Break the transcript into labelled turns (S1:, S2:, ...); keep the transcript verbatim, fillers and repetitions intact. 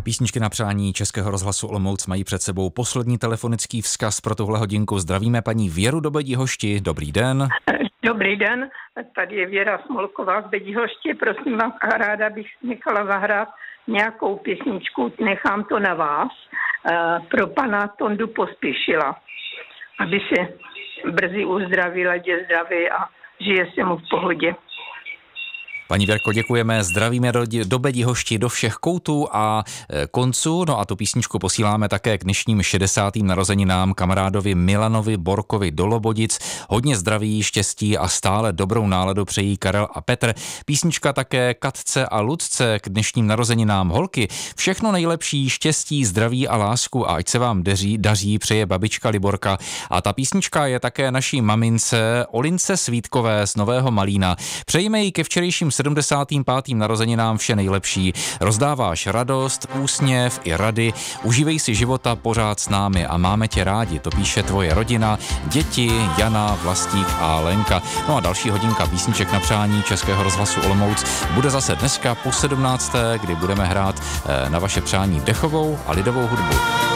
S1: Písničky na přání Českého rozhlasu Olomouc mají před sebou poslední telefonický vzkaz pro tuhle hodinku. Zdravíme paní Věru do Bedihošti. Dobrý den.
S2: Dobrý den, tady je Věra Smolková z Bedihošti. Prosím vás, a ráda bych nechala zahrát nějakou písničku, nechám to na vás, pro pana Tondu Pospíšila, aby se brzy uzdravil, ať je zdravý a žije se mu v pohodě.
S1: Paní Věrko, děkujeme, zdravíme do, do Bedihošti, do všech koutů a konců. No a tu písničku posíláme také k dnešním šedesátým narozeninám kamarádovi Milanovi Borkovi do Lobodic. Hodně zdraví, štěstí a stále dobrou náladu přejí Karel a Petr. Písnička také Katce a Lucce k dnešním narozeninám. Holky, všechno nejlepší, štěstí, zdraví a lásku a ať se vám daří, daří přeje babička Liborka. A ta písnička je také naší mamince Olince Svítkové z Nového Malína. Přejíme jí ke včerejším sedmdesátým pátým narozeninám vše nejlepší. Rozdáváš radost, úsměv i rady. Užívej si života pořád s námi a máme tě rádi. To píše tvoje rodina, děti, Jana, Vlastík a Lenka. No a další hodinka písniček na přání Českého rozhlasu Olomouc bude zase dneska po sedmnácté, kdy budeme hrát na vaše přání dechovou a lidovou hudbu.